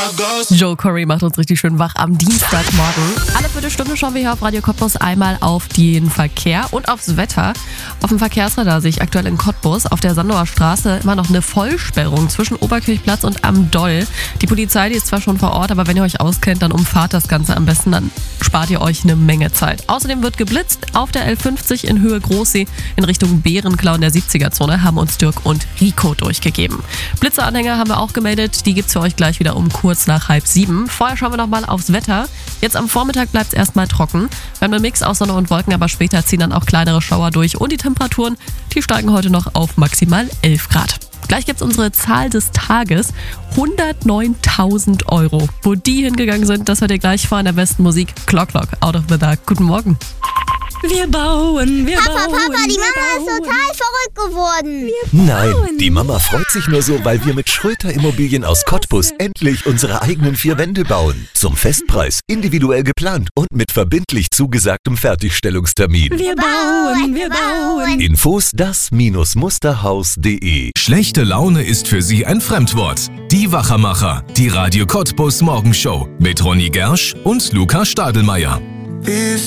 Joe Corey macht uns richtig schön wach am Dienstagmorgen. Alle Viertelstunde schauen wir hier auf Radio Cottbus einmal auf den Verkehr und aufs Wetter. Auf dem Verkehrsradar sehe ich aktuell in Cottbus auf der Sandower Straße immer noch eine Vollsperrung zwischen Oberkirchplatz und Am Doll. Die Polizei, die ist zwar schon vor Ort, aber wenn ihr euch auskennt, dann umfahrt das Ganze am besten, dann spart ihr euch eine Menge Zeit. Außerdem wird geblitzt auf der L50 in Höhe Großsee in Richtung Bärenklau in der 70er-Zone, haben uns Dirk und Rico durchgegeben. Blitzeranhänger haben wir auch gemeldet, die gibt's für euch gleich wieder um kurz nach 6:30. Vorher schauen wir nochmal aufs Wetter. Jetzt am Vormittag bleibt es erstmal trocken. Wir haben einen Mix aus Sonne und Wolken, aber später ziehen dann auch kleinere Schauer durch und die Temperaturen, die steigen heute noch auf maximal 11 Grad. Gleich gibt's unsere Zahl des Tages, 109.000 €. Wo die hingegangen sind, das hört ihr gleich vor in der besten Musik. Clock Clock, Out of the Dark. Guten Morgen. Wir bauen, Papa, die Mama ist total verrückt geworden. Nein, die Mama freut sich nur so, weil wir mit Schröter Immobilien aus Cottbus endlich unsere eigenen 4 Wände bauen. Zum Festpreis, individuell geplant und mit verbindlich zugesagtem Fertigstellungstermin. Wir bauen. Infos das-musterhaus.de. Schlechte Laune ist für Sie ein Fremdwort. Die Wachermacher, die Radio Cottbus Morgenshow mit Ronny Gersch und Luca Stadelmeier.